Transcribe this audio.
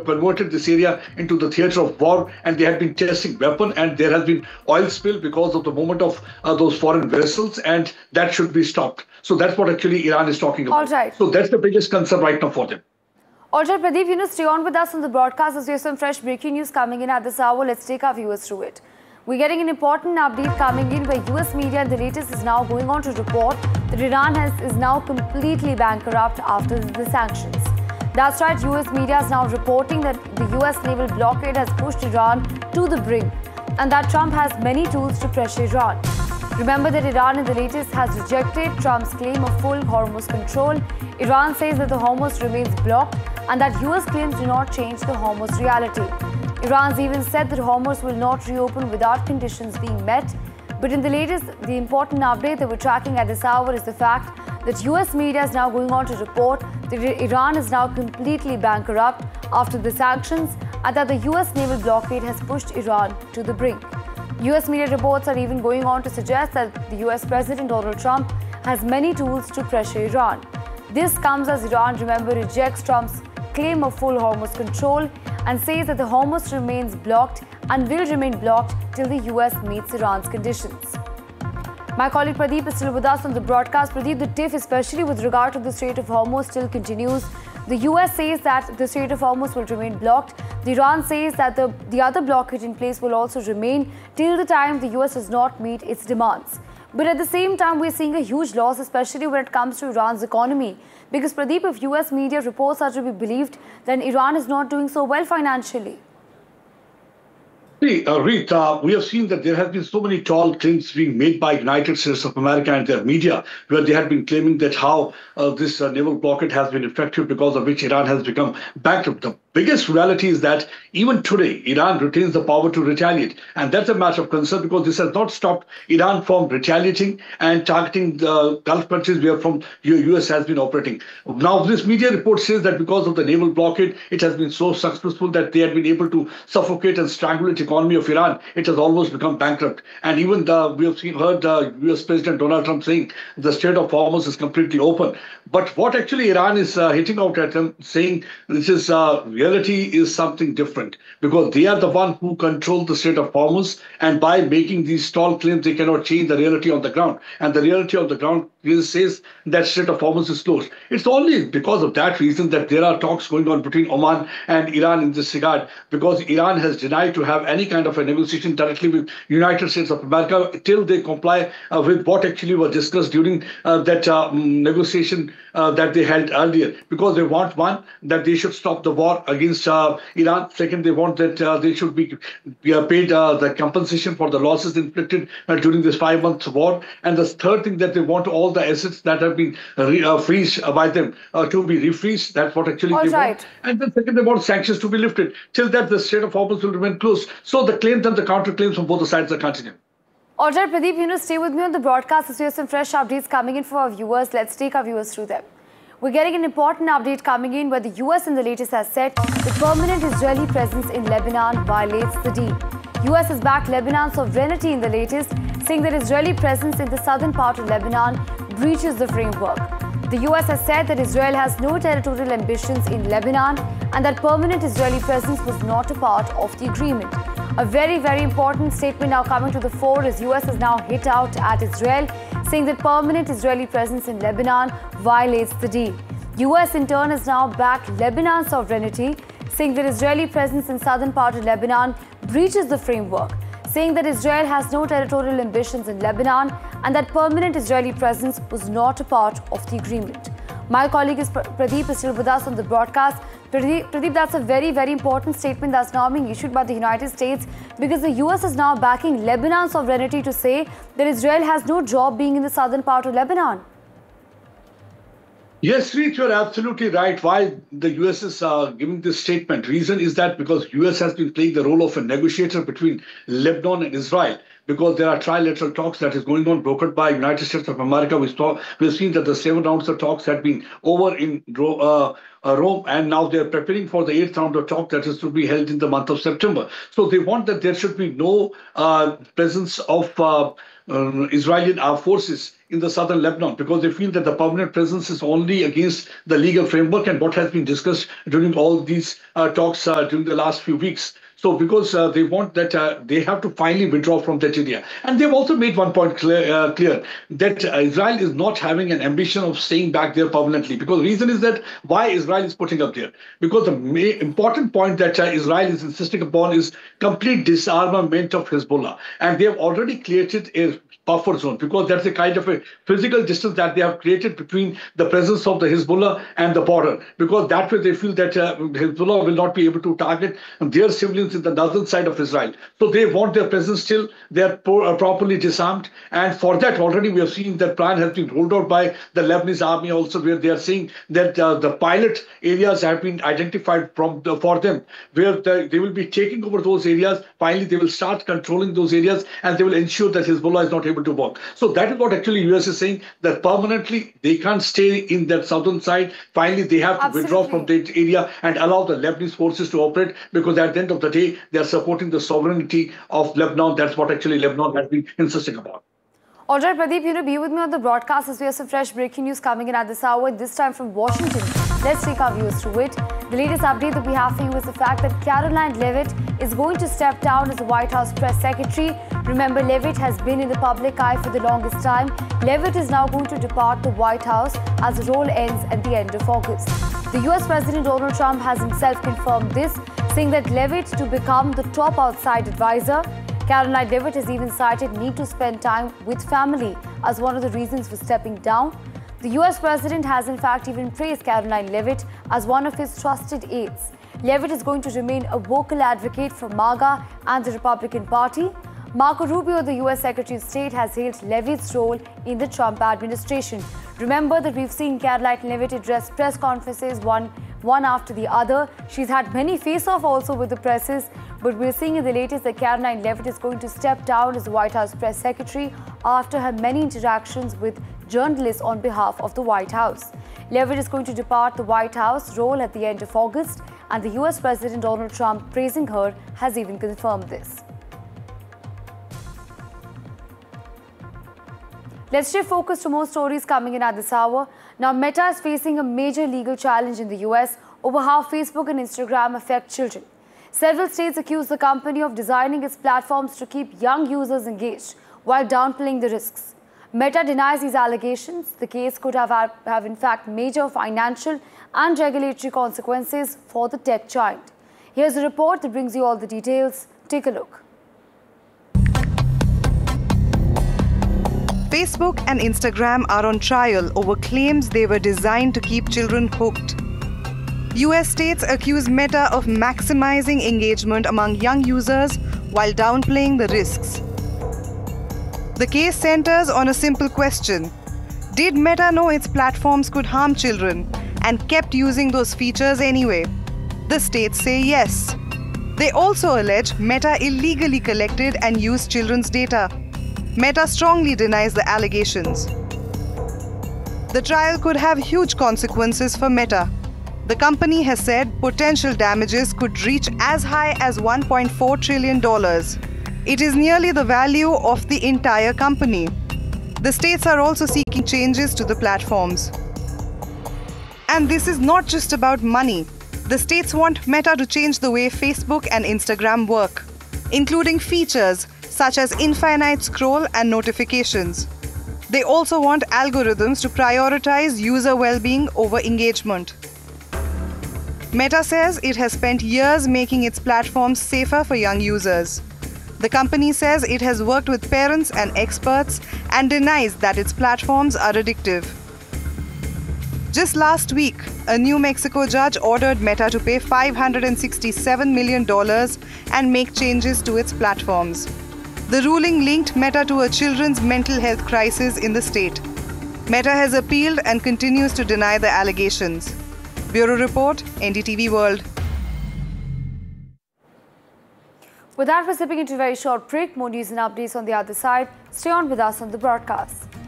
have converted this area into the theater of war, and they had been testing weapon, and there has been oil spill because of the movement of those foreign vessels, and that should be stopped. So that's what actually Iran is talking All about. right. So that's the biggest concern right now for them. All right, Pradeep, stay on with us on the broadcast as we have some fresh breaking news coming in at this hour. Let's take our viewers through it. We're getting an important update coming in where US media and the latest is now going on to report that Iran is now completely bankrupt after the sanctions. That's right, US media is now reporting that the US naval blockade has pushed Iran to the brink and that Trump has many tools to pressure Iran. Remember that Iran in the latest has rejected Trump's claim of full Hormuz control. Iran says that the Hormuz remains blocked and that US claims do not change the Hormuz reality. Iran's even said that Hormuz will not reopen without conditions being met. But in the latest, the important update that we're tracking at this hour is the fact that US media is now going on to report that Iran is now completely bankrupt after the sanctions and that the US naval blockade has pushed Iran to the brink. US media reports are even going on to suggest that the US President Donald Trump has many tools to pressure Iran. This comes as Iran, remember, rejects Trump's claim of full Hormuz control and says that the Hormuz remains blocked and will remain blocked till the US meets Iran's conditions. My colleague Pradeep is still with us on the broadcast. Pradeep, the tiff, especially with regard to the Strait of Hormuz, still continues. The US says that the Strait of Hormuz will remain blocked. The Iran says that the other blockage in place will also remain till the time the US does not meet its demands. But at the same time, we're seeing a huge loss, especially when it comes to Iran's economy. Because Pradeep, if US media reports are to be believed, then Iran is not doing so well financially. Reet, we have seen that there have been so many tall claims being made by United States of America and their media, where they have been claiming that how this naval blockade has been effective, because of which Iran has become bankrupt. The biggest reality is that even today, Iran retains the power to retaliate. And that's a matter of concern, because this has not stopped Iran from retaliating and targeting the Gulf countries where from US has been operating. Now, this media report says that because of the naval blockade, it has been so successful that they had been able to suffocate and strangle the economy of Iran. It has almost become bankrupt. And even we have heard US President Donald Trump saying the Strait of Hormuz is completely open. But what actually Iran is hitting out at them, saying this is reality is something different, because they are the one who control the Strait of Hormuz, and by making these tall claims, they cannot change the reality on the ground. And the reality on the ground says that Strait of Hormuz is closed. It's only because of that reason that there are talks going on between Oman and Iran in this regard, because Iran has denied to have any kind of a negotiation directly with United States of America till they comply with what actually was discussed during that negotiation that they held earlier. Because they want, one, that they should stop the war against Iran. Second, they want that they should be paid the compensation for the losses inflicted during this 5-month war. And the third thing, that they want all the assets that have been freezed by them to be refreezed. That's what actually they want. And then second, they want sanctions to be lifted. Till that, the Strait of Hormuz will remain closed. So the claims and the counterclaims from both the sides are continuing. All right, Pradeep, stay with me on the broadcast as we have some fresh updates coming in for our viewers. Let's take our viewers through them. We're getting an important update coming in where the US in the latest has said the permanent Israeli presence in Lebanon violates the deal. US has backed Lebanon's sovereignty in the latest, saying that Israeli presence in the southern part of Lebanon breaches the framework. The US has said that Israel has no territorial ambitions in Lebanon and that permanent Israeli presence was not a part of the agreement. A very, very important statement now coming to the fore as US has now hit out at Israel, saying that permanent Israeli presence in Lebanon violates the deal. US in turn has now backed Lebanon's sovereignty, saying that Israeli presence in southern part of Lebanon breaches the framework, saying that Israel has no territorial ambitions in Lebanon and that permanent Israeli presence was not a part of the agreement. My colleague Pradeep is still with us on the broadcast. Pradeep, that's a very, very important statement that's now being issued by the United States, because the US is now backing Lebanon's sovereignty to say that Israel has no job being in the southern part of Lebanon. Yes, Reet, you're absolutely right. Why the US is giving this statement? Reason is that because US has been playing the role of a negotiator between Lebanon and Israel, because there are trilateral talks that is going on, brokered by United States of America. We've seen that the 7 rounds of talks had been over in Rome, and now they are preparing for the 8th round of talk that is to be held in the month of September. So they want that there should be no presence of Israeli armed forces in the southern Lebanon, because they feel that the permanent presence is only against the legal framework and what has been discussed during all these talks during the last few weeks. So because they want that they have to finally withdraw from that area. And they've also made one point clear that Israel is not having an ambition of staying back there permanently. Because the reason is that why Israel is putting up there. Because the important point that Israel is insisting upon is complete disarmament of Hezbollah. And they have already created a buffer zone, because that's a kind of a physical distance that they have created between the presence of the Hezbollah and the border, because that way they feel that Hezbollah will not be able to target their civilians in the northern side of Israel. So they want their presence still. They are properly disarmed, and for that already we have seen that plan has been rolled out by the Lebanese army also, where they are saying that the pilot areas have been identified for them, where they will be taking over those areas. Finally, they will start controlling those areas, and they will ensure that Hezbollah is not able to work. So that is what actually US is saying, that permanently they can't stay in that southern side. Finally, they have to withdraw from that area and allow the Lebanese forces to operate, because at the end of the day, they are supporting the sovereignty of Lebanon. That's what actually Lebanon has been insisting about. All right, Pradeep, be with me on the broadcast as we have some fresh breaking news coming in at this hour, this time from Washington. Let's take our viewers through it. The latest update that we have for you is the fact that Karoline Leavitt is going to step down as the White House press secretary. Remember, Leavitt has been in the public eye for the longest time. Leavitt is now going to depart the White House as the role ends at the end of August. The US President Donald Trump has himself confirmed this, saying that Leavitt to become the top outside advisor. Karoline Leavitt has even cited need to spend time with family as one of the reasons for stepping down. The US President has in fact even praised Karoline Leavitt as one of his trusted aides. Leavitt is going to remain a vocal advocate for MAGA and the Republican Party. Marco Rubio, the US Secretary of State, has hailed Leavitt's role in the Trump administration. Remember that we've seen Karoline Leavitt address press conferences one after the other. She's had many face-off also with the presses, but we're seeing in the latest that Karoline Leavitt is going to step down as the White House press secretary after her many interactions with journalists on behalf of the White House. Leavitt is going to depart the White House role at the end of August, and the US President Donald Trump, praising her, has even confirmed this. Let's shift focus to more stories coming in at this hour. Now, Meta is facing a major legal challenge in the US over how Facebook and Instagram affect children. Several states accuse the company of designing its platforms to keep young users engaged while downplaying the risks. Meta denies these allegations. The case could have in fact major financial and regulatory consequences for the tech giant. Here's a report that brings you all the details. Take a look. Facebook and Instagram are on trial over claims they were designed to keep children hooked. US states accuse Meta of maximizing engagement among young users while downplaying the risks. The case centers on a simple question: did Meta know its platforms could harm children and kept using those features anyway? The states say yes. They also allege Meta illegally collected and used children's data. Meta strongly denies the allegations. The trial could have huge consequences for Meta. The company has said potential damages could reach as high as $1.4 trillion. It is nearly the value of the entire company. The states are also seeking changes to the platforms. And this is not just about money. The states want Meta to change the way Facebook and Instagram work, including features such as infinite scroll and notifications. They also want algorithms to prioritize user well-being over engagement. Meta says it has spent years making its platforms safer for young users. The company says it has worked with parents and experts and denies that its platforms are addictive. Just last week, a New Mexico judge ordered Meta to pay $567 million and make changes to its platforms. The ruling linked Meta to a children's mental health crisis in the state. Meta has appealed and continues to deny the allegations. Bureau Report, NDTV World. With that, we're stepping into a very short break. More news and updates on the other side. Stay on with us on the broadcast.